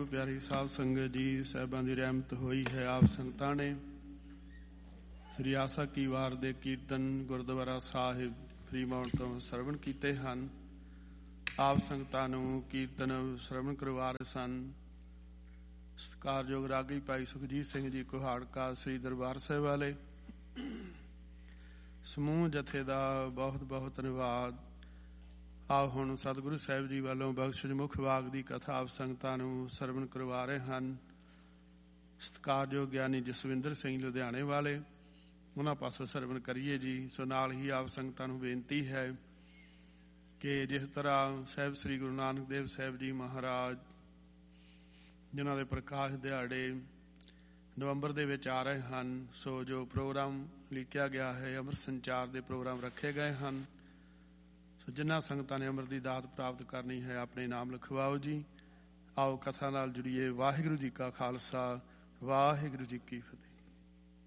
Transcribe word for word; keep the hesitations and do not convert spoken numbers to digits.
ਵਾਹਿਗੁਰੂ। ਪਿਆਰੀ ਸਾਧ ਸੰਗਤ ਜੀ, ਸਾਹਿਬਾਂ ਦੀ ਰਹਿਮਤ ਹੋਈ ਹੈ। ਆਪ ਸੰਗਤਾਂ ਨੇ ਸ੍ਰੀ ਆਸਾ ਕੀ ਵਾਰ ਦੇ ਕੀਰਤਨ ਗੁਰਦੁਆਰਾ ਸਾਹਿਬ ਫਰੀਮਾਉਂਟ ਤੋਂ ਸਰਵਣ ਕੀਤੇ ਹਨ। ਆਪ ਸੰਗਤਾਂ ਨੂੰ ਕੀਰਤਨ ਸਰਵਣ ਕਰਵਾ ਰਹੇ ਸਨ ਸਤਿਕਾਰਯੋਗ ਰਾਗੀ ਭਾਈ ਸੁਖਜੀਤ ਸਿੰਘ ਜੀ ਕੁਹਾੜਕਾ ਸ੍ਰੀ ਦਰਬਾਰ ਸਾਹਿਬ ਵਾਲੇ ਸਮੂਹ ਜਥੇ ਦਾ ਬਹੁਤ ਬਹੁਤ ਧੰਨਵਾਦ। ਆਓ ਹੁਣ ਸਤਿਗੁਰੂ ਸਾਹਿਬ ਜੀ ਵੱਲੋਂ ਬਖਸ਼ਿਸ਼ ਮੁੱਖ ਵਾਗ ਦੀ ਕਥਾ ਆਪ ਸੰਗਤਾਂ ਨੂੰ ਸਰਵਣ ਕਰਵਾ ਰਹੇ ਹਨ। ਸਤਿਕਾਰਯੋਗ ਗਿਆਨੀ ਜਸਵਿੰਦਰ ਸਿੰਘ ਲੁਧਿਆਣੇ ਵਾਲੇ, ਉਹਨਾਂ ਪਾਸੋਂ ਸਰਵਣ ਕਰੀਏ ਜੀ। ਸੋ ਨਾਲ ਹੀ ਆਪ ਸੰਗਤਾਂ ਨੂੰ ਬੇਨਤੀ ਹੈ ਕਿ ਜਿਸ ਤਰ੍ਹਾਂ ਸਾਹਿਬ ਸ੍ਰੀ ਗੁਰੂ ਨਾਨਕ ਦੇਵ ਸਾਹਿਬ ਜੀ ਮਹਾਰਾਜ ਜਿਨ੍ਹਾਂ ਦੇ ਪ੍ਰਕਾਸ਼ ਦਿਹਾੜੇ ਨਵੰਬਰ ਦੇ ਵਿੱਚ ਆ ਰਹੇ ਹਨ, ਸੋ ਜੋ ਪ੍ਰੋਗਰਾਮ ਲਿਖਿਆ ਗਿਆ ਹੈ ਅੰਮ੍ਰਿਤ ਸੰਚਾਰ ਦੇ ਪ੍ਰੋਗਰਾਮ ਰੱਖੇ ਗਏ ਹਨ। ਸੋ ਜਿਨ੍ਹਾਂ ਸੰਗਤਾਂ ਨੇ ਅੰਮ੍ਰਿਤ ਦੀ ਦਾਤ ਪ੍ਰਾਪਤ ਕਰਨੀ ਹੈ ਆਪਣੇ ਨਾਮ ਲਿਖਵਾਓ ਜੀ। ਆਓ ਕਥਾ ਨਾਲ ਜੁੜੀਏ। ਵਾਹਿਗੁਰੂ ਜੀ ਕਾ ਖਾਲਸਾ, ਵਾਹਿਗੁਰੂ ਜੀ ਕੀ ਫਤਿਹ।